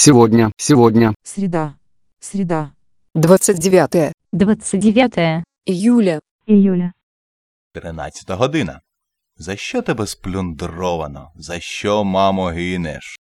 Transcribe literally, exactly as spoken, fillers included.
Сегодня, сегодня. Среда. Среда. двадцать девятое двадцать девятое июля. июля. Тринадцята година. За що тебе сплюндровано? За що, мамо, гинеш?